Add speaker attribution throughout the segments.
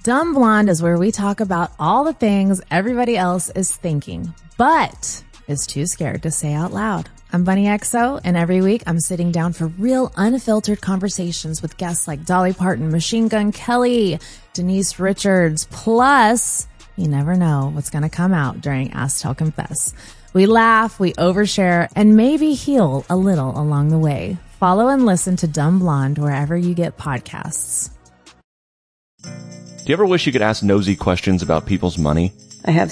Speaker 1: Dumb Blonde is where we talk about all the things everybody else is thinking, but is too scared to say out loud. I'm Bunny XO, and every week I'm sitting down for real unfiltered conversations with guests like Dolly Parton, Machine Gun Kelly, Denise Richards, plus you never know what's going to come out during Ask Tell Confess. We laugh, we overshare, and maybe heal a little along the way. Follow and listen to Dumb Blonde wherever you get podcasts.
Speaker 2: Do you ever wish you could ask nosy questions about people's money?
Speaker 3: I have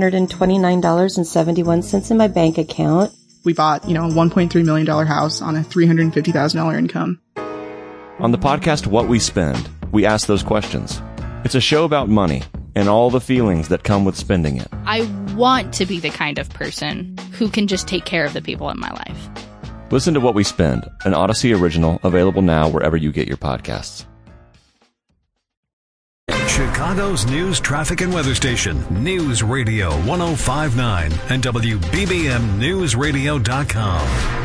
Speaker 3: $729.71 in my bank account.
Speaker 4: We bought, a $1.3 million house on a $350,000 income.
Speaker 2: On the podcast What We Spend, we ask those questions. It's a show about money and all the feelings that come with spending it.
Speaker 5: I want to be the kind of person who can just take care of the people in my life.
Speaker 2: Listen to What We Spend, an Odyssey original, available now wherever you get your podcasts.
Speaker 6: Chicago's news, traffic, and weather station, News Radio 105.9 and WBBMNewsRadio.com.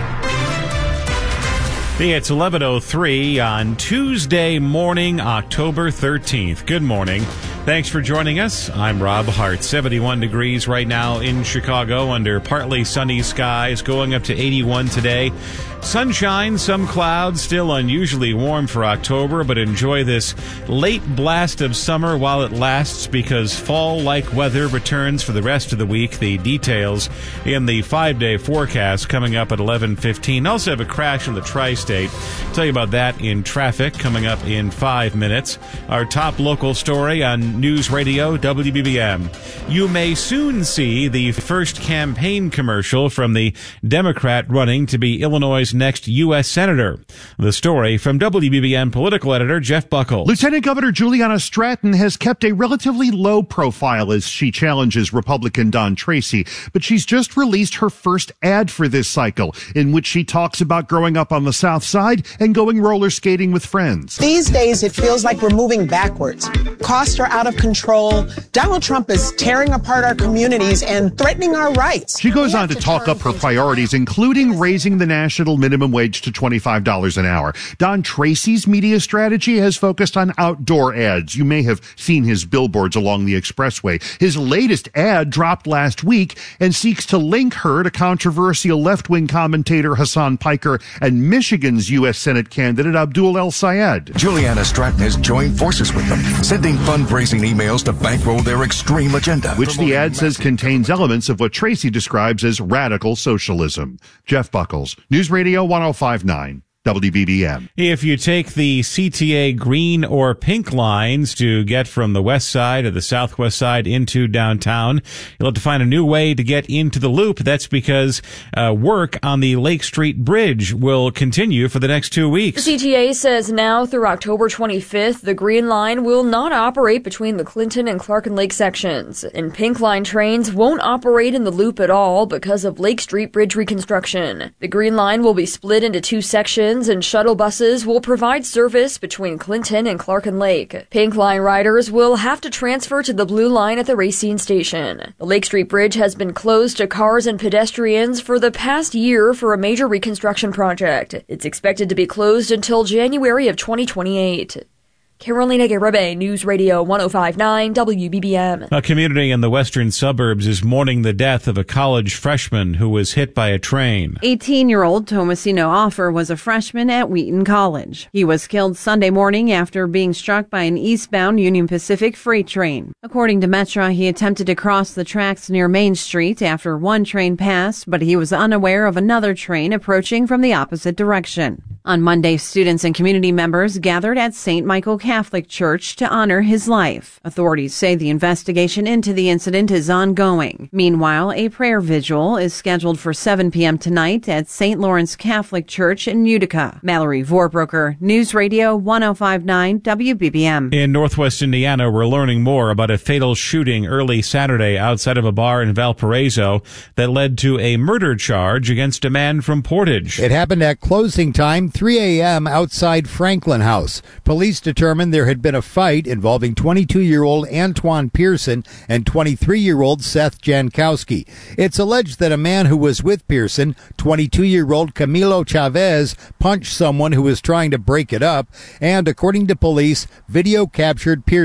Speaker 7: It's 11:03 on Tuesday morning, October 13th. Good morning. Thanks for joining us. I'm Rob Hart. 71 degrees right now in Chicago under partly sunny skies, going up to 81 today. Sunshine, some clouds, still unusually warm for October, but enjoy this late blast of summer while it lasts because fall-like weather returns for the rest of the week. The details in the 5-day forecast coming up at 11:15. Also have a crash in the tri-state. Tell you about that in traffic coming up in 5 minutes. Our top local story on News Radio WBBM. You may soon see the first campaign commercial from the Democrat running to be Illinois' next U.S. Senator. The story from WBBM political editor Jeff Buckles.
Speaker 8: Lieutenant Governor Juliana Stratton has kept a relatively low profile as she challenges Republican Don Tracy, but she's just released her first ad for this cycle, in which she talks about growing up on the South Side and going roller skating with friends.
Speaker 9: These days, it feels like we're moving backwards. Costs are out of control. Donald Trump is tearing apart our communities and threatening our rights.
Speaker 8: She goes on to talk up her priorities, including raising the national minimum wage to $25 an hour. Don Tracy's media strategy has focused on outdoor ads. You may have seen his billboards along the expressway. His latest ad dropped last week and seeks to link her to controversial left-wing commentator Hassan Piker and Michigan's U.S. Senate candidate Abdul El Sayed.
Speaker 10: Juliana Stratton has joined forces with them, sending fundraising emails to bankroll their extreme agenda,
Speaker 8: which the ad says contains elements of what Tracy describes as radical socialism. Jeff Buckles, News Radio 105.9. WBBM.
Speaker 7: If you take the CTA green or pink lines to get from the west side or the southwest side into downtown, you'll have to find a new way to get into the loop. That's because work on the Lake Street Bridge will continue for the next 2 weeks.
Speaker 11: The CTA says now through October 25th, the green line will not operate between the Clinton and Clark and Lake sections. And pink line trains won't operate in the loop at all because of Lake Street Bridge reconstruction. The green line will be split into two sections, and shuttle buses will provide service between Clinton and Clark and Lake. Pink Line riders will have to transfer to the Blue Line at the Racine station. The Lake Street Bridge has been closed to cars and pedestrians for the past year for a major reconstruction project. It's expected to be closed until January of 2028. Carolina Garibay, News Radio 105.9 WBBM.
Speaker 7: A community in the western suburbs is mourning the death of a college freshman who was hit by a train.
Speaker 12: 18-year-old Tomasino Offer was a freshman at Wheaton College. He was killed Sunday morning after being struck by an eastbound Union Pacific freight train. According to Metra, he attempted to cross the tracks near Main Street after one train passed, but he was unaware of another train approaching from the opposite direction. On Monday, students and community members gathered at St. Michael Catholic Church to honor his life. Authorities say the investigation into the incident is ongoing. Meanwhile, a prayer vigil is scheduled for 7 p.m. tonight at St. Lawrence Catholic Church in Utica. Mallory Vorbroker, News Radio 105.9 WBBM.
Speaker 7: In Northwest Indiana, we're learning more about a fatal shooting early Saturday outside of a bar in Valparaiso that led to a murder charge against a man from Portage.
Speaker 13: It happened at closing time, 3 a.m. outside Franklin House. Police determined there had been a fight involving 22-year-old Antoine Pearson and 23-year-old Seth Jankowski. It's alleged that a man who was with Pearson, 22-year-old Camilo Chavez, punched someone who was trying to break it up, and according to police, video captured Pearson